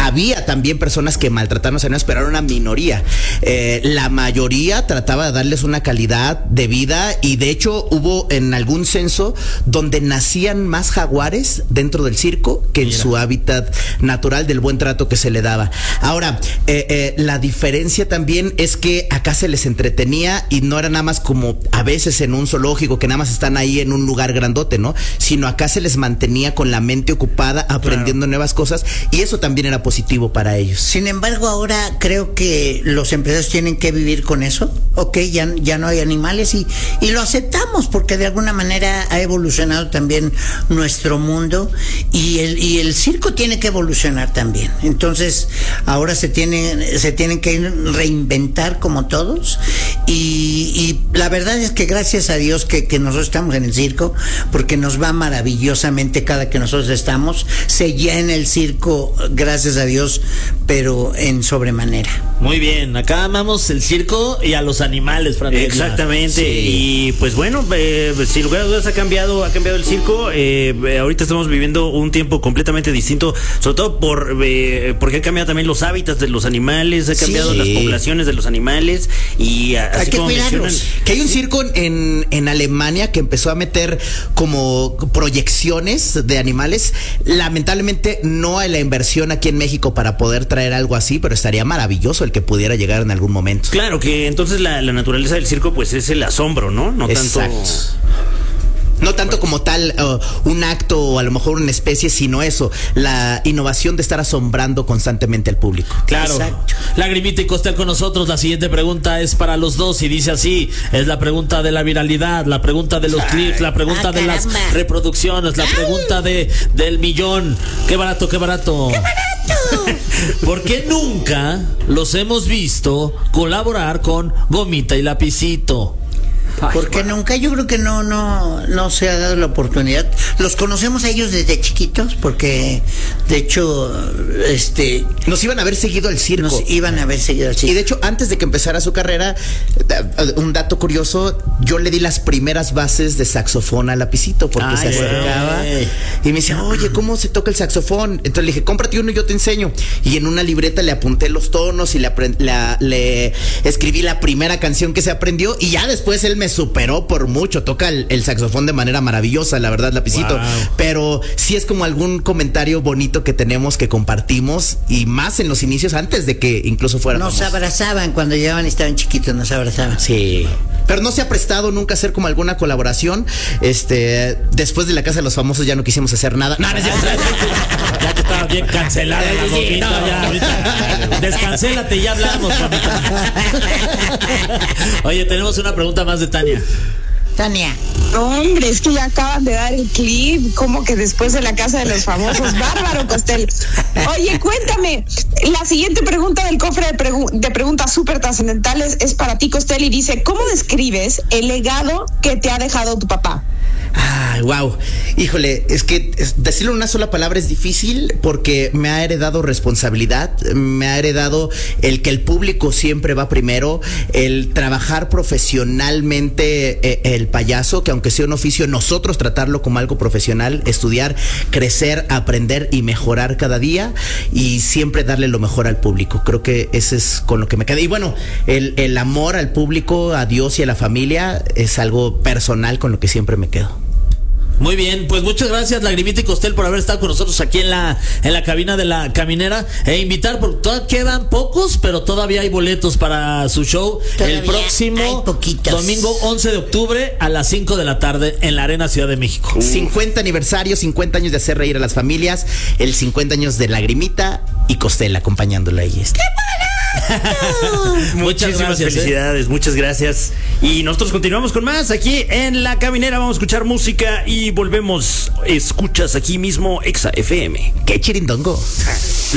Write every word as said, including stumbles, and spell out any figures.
había también personas que maltrataban a los animales, pero era una minoría. Eh, la mayoría trataba de darles una calidad de vida y de hecho hubo en algún censo donde nacían más jaguares dentro del circo que en Mira. su hábitat natural, del buen trato que se le daba. Ahora, eh, eh, la diferencia también es que acá se les entretenía y no era nada más como a veces en un zoológico que nada más están ahí en un lugar grandote, ¿no? Sino acá se les mantenía con la mente ocupada aprendiendo claro. nuevas cosas y eso también era positivo para ellos. Sin embargo, ahora creo que los empresarios tienen que vivir con eso. Ok, ya, ya no hay animales y, y lo aceptamos porque de alguna manera ha evolucionado también nuestro mundo y el, y el circo tiene que evolucionar también. Entonces, ahora se tiene, se tienen que reinventar como todos y, y la verdad es que gracias a Dios que, que nosotros estamos en el circo porque nos va maravillosamente cada que nosotros estamos. Se llena el circo, gracias a Dios, pero en sobremanera. Muy bien, acá amamos el circo y a los animales, Fran. Exactamente, sí. Y pues bueno, eh, sin lugar a dudas ha cambiado, ha cambiado el circo. Eh, ahorita estamos viviendo un tiempo completamente distinto, sobre todo por eh, porque han cambiado también los hábitats de los animales, ha cambiado sí. las poblaciones de los animales y así hay que como cuidarlos. mencionan, que hay un circo en, en Alemania que empezó a meter como proyecciones de animales. Lamentablemente no hay la inversión aquí en México para poder traer algo así, pero estaría maravilloso el que pudiera llegar en algún momento. Claro que entonces la, la naturaleza del circo pues es el asombro, ¿no? No Exacto. tanto... No tanto como tal uh, un acto o a lo mejor una especie, sino eso, la innovación de estar asombrando constantemente al público. Claro. Exacto. Lagrimita y Costel con nosotros. La siguiente pregunta es para los dos y dice así: es la pregunta de la viralidad, la pregunta de los clips, la pregunta ah, de las reproducciones, la pregunta de del millón. Qué barato, qué barato. ¡Qué barato! ¿Por qué nunca los hemos visto colaborar con Gomita y Lapicito? Porque nunca, yo creo que no, no, no se ha dado la oportunidad. Los conocemos a ellos desde chiquitos, porque de hecho, este, nos iban a haber seguido al circo. Nos iban a haber seguido al circo. Y de hecho, antes de que empezara su carrera, un dato curioso, yo le di las primeras bases de saxofón a Lapicito, porque Ay, se acercaba wey. y me decía, oye, ¿cómo se toca el saxofón? Entonces le dije, cómprate uno y yo te enseño. Y en una libreta le apunté los tonos y le, la, le escribí la primera canción que se aprendió y ya después él me superó por mucho, toca el, el saxofón de manera maravillosa, la verdad, Lapicito. Wow. Pero sí es como algún comentario bonito que tenemos, que compartimos, y más en los inicios, antes de que incluso fuera Nos famoso. abrazaban cuando llegaban y estaban chiquitos, nos abrazaban. Sí. Pero no se ha prestado nunca hacer como alguna colaboración. Este, después de La Casa de los Famosos ya no quisimos hacer nada. No, no, ya, ya que estaba bien cancelada la Gomita, no, ya, ahorita, descancélate y ya hablamos, Gomita. Oye, tenemos una pregunta más de Tania. Tania. Hombre, es que ya acaban de dar el clip, como que después de La Casa de los Famosos. Bárbaro, Costel. Oye, cuéntame, la siguiente pregunta del cofre de, pregu- de preguntas súper trascendentales es para ti, Costel, y dice, ¿cómo describes el legado que te ha dejado tu papá? Ay, wow. Híjole, es que decirlo en una sola palabra es difícil porque me ha heredado responsabilidad, me ha heredado el que el público siempre va primero, el trabajar profesionalmente eh, el payaso, que aunque sea un oficio, nosotros tratarlo como algo profesional, estudiar, crecer, aprender y mejorar cada día y siempre darle lo mejor al público. Creo que ese es con lo que me queda. Y bueno, el, el amor al público, a Dios y a la familia es algo personal con lo que siempre me quedo. Muy bien, pues muchas gracias, Lagrimita y Costel, por haber estado con nosotros aquí en la en la cabina de La Caminera, e invitar, porque todavía quedan pocos, pero todavía hay boletos para su show todavía el próximo domingo once de octubre a las cinco de la tarde en la Arena Ciudad de México. Uh. cincuenta aniversario, cincuenta años de hacer reír a las familias, el cincuenta años de Lagrimita y Costel acompañándola ahí. ¡Qué bueno! Muchas gracias, felicidades, eh. muchas gracias. Y nosotros continuamos con más aquí en La Caminera. Vamos a escuchar música y volvemos. Escuchas aquí mismo Exa F M. ¡Qué chirindongo!